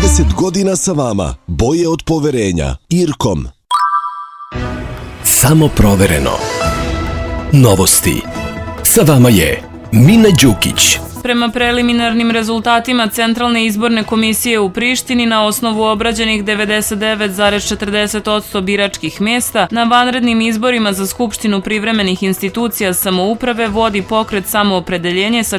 30 godina sa vama. Boje od poverenja. Irkom. Samo provereno. Novosti. Sa vama je Mina Đukić. Prema preliminarnim rezultatima Centralne izborne komisije u Prištini, na osnovu obrađenih 99,40% biračkih mjesta, na vanrednim izborima za Skupštinu privremenih institucija samouprave vodi pokret Samoopredeljenje sa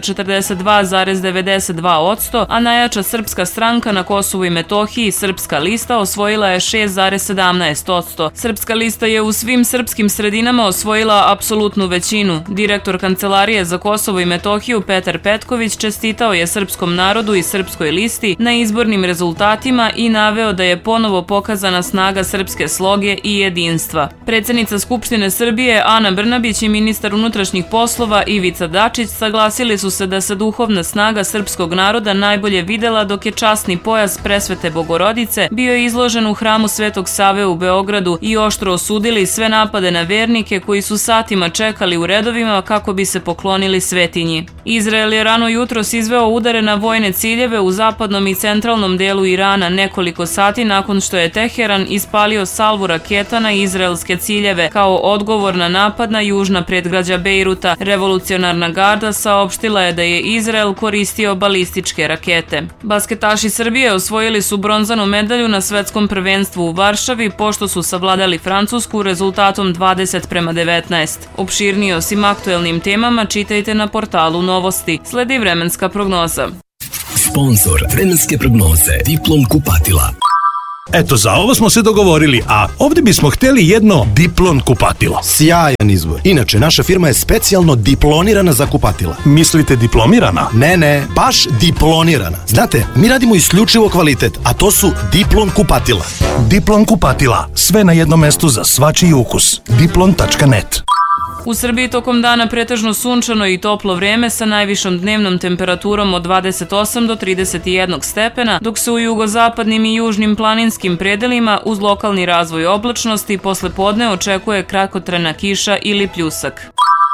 42,92%, a najjača srpska stranka na Kosovu i Metohiji, Srpska lista, osvojila je 6,17%. Srpska lista je u svim srpskim sredinama osvojila apsolutnu većinu. Direktor Kancelarije za Kosovo i Metohiju Petar Petković čestitao je srpskom narodu i Srpskoj listi na izbornim rezultatima i naveo da je ponovo pokazana snaga srpske sloge i jedinstva. Predsjednica Skupštine Srbije Ana Brnabić i ministar unutrašnjih poslova Ivica Dačić saglasili su se da se duhovna snaga srpskog naroda najbolje videla dok je časni pojas Presvete Bogorodice bio izložen u hramu Svetog Save u Beogradu i oštro osudili sve napade na vernike koji su satima čekali u redovima kako bi se poklonili svetinji. Izrael je rano jutros izveo udare na vojne ciljeve u zapadnom i centralnom delu Irana nekoliko sati nakon što je Teheran ispalio salvu raketa na izraelske ciljeve kao odgovor na napad na južna predgrađa Bejruta. Revolucionarna garda saopštila je da je Izrael koristio balističke rakete. Basketaši Srbije osvojili su bronzanu medalju na svetskom prvenstvu u Varšavi pošto su savladali Francusku rezultatom 20:19. Opširnije o svim aktuelnim temama čitajte na portalu Novosti. Sledi vremenska prognoza. Sponzor vremenske prognoze Diplom kupatila. Eto, za ovo smo se dogovorili, a ovdje bismo htjeli jedno Diplon kupatilo. Sjajan izbor. Inače, naša firma je specijalno diplonirana za kupatila. Mislite diplomirana? Ne, baš diplonirana. Znate, mi radimo isključivo kvalitet, a to su Diplon kupatila. Diplon kupatila. Sve na jednom mestu za svačiji ukus. Diplon.net. U Srbiji tokom dana pretežno sunčano i toplo vrijeme sa najvišom dnevnom temperaturom od 28 do 31 stepena, dok se u jugozapadnim i južnim planinskim predelima uz lokalni razvoj oblačnosti posle podne očekuje kratkotrajna kiša ili pljusak.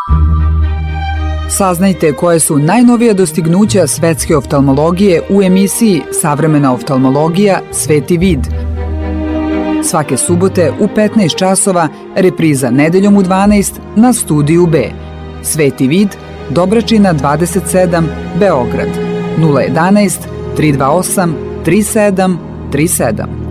Saznajte koje su najnovija dostignuća svetske oftalmologije u emisiji Savremena oftalmologija – Sveti vid. Svake subote u 15 časova, repriza nedeljom u 12 na Studiju B. Sveti vid, Dobračina 27, Beograd, 011 328 3737.